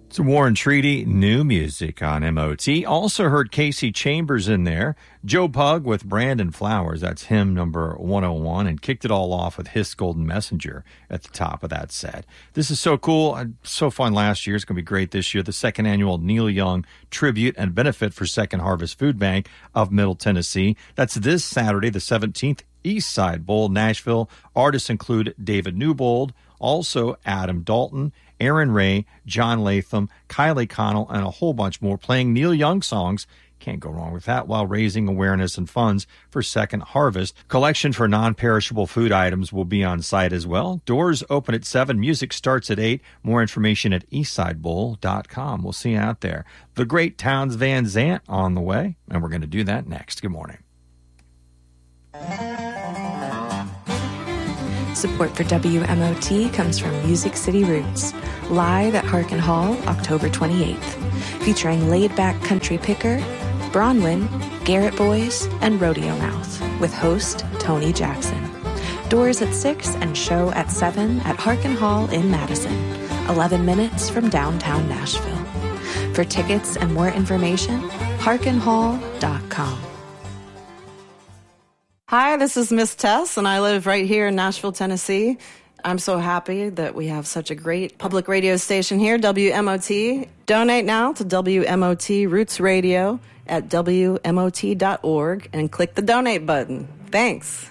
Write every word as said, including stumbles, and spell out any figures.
It's War and Treaty, new music on M O T. Also heard Casey Chambers in there. Joe Pug with Brandon Flowers. That's hymn number one oh one. And kicked it all off with His Golden Messenger at the top of that set. This is so cool. So fun last year. It's going to be great this year. The second annual Neil Young Tribute and Benefit for Second Harvest Food Bank of Middle Tennessee. That's this Saturday, the seventeenth, East Side Bowl, Nashville. Artists include David Newbold, also Adam Dalton, Aaron Ray, John Latham, Kylie Connell, and a whole bunch more playing Neil Young songs. Can't go wrong with that, while raising awareness and funds for Second Harvest. Collection for non-perishable food items will be on site as well. Doors open at seven. Music starts at eight. More information at eastside bowl dot com. We'll see you out there. The great Townes Van Zandt on the way, and we're going to do that next. Good morning. Support for W M O T comes from Music City Roots, live at Harkin Hall, October twenty-eighth, featuring laid-back country picker, Bronwyn, Garrett Boys, and Rodeo Mouth, with host Tony Jackson. Doors at six and show at seven at Harkin Hall in Madison, eleven minutes from downtown Nashville. For tickets and more information, harkin hall dot com. Hi, this is Miss Tess, and I live right here in Nashville, Tennessee. I'm so happy that we have such a great public radio station here, W M O T. Donate now to W M O T Roots Radio at W M O T dot org and click the donate button. Thanks.